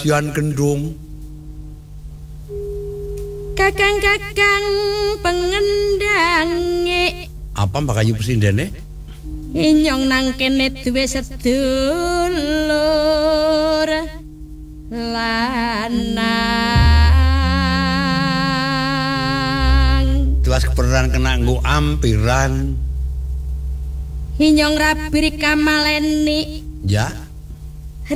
kasihan kendung. Kakang-kakang pengendange. Apa Mbak Kayu pesindene? Inyong nang kene duwe sedulur lanang. Tuas keperan kena nggo ampiran. Inyong rabiri kamaleni. Ya.